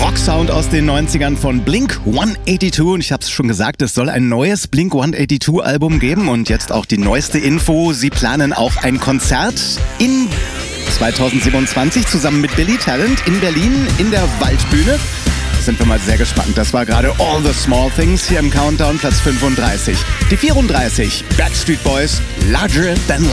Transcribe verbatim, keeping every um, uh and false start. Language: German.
Rocksound aus den neunzigern von Blink hundertzweiundachtzig. Und ich habe es schon gesagt, es soll ein neues Blink hundertzweiundachtzig Album geben. Und jetzt auch die neueste Info. Sie planen auch ein Konzert in zweitausendsiebenundzwanzig zusammen mit Billy Talent in Berlin in der Waldbühne. Sind wir mal sehr gespannt. Das war gerade All the Small Things hier im Countdown, Platz fünfunddreißig. Die vierunddreißig, Backstreet Boys, Larger Than